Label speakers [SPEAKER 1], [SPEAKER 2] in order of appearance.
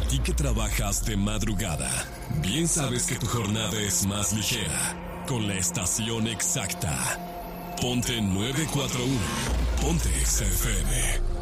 [SPEAKER 1] ti que trabajas de madrugada, bien sabes que tu jornada es más ligera con la estación exacta. Ponte 941. Ponte XFM.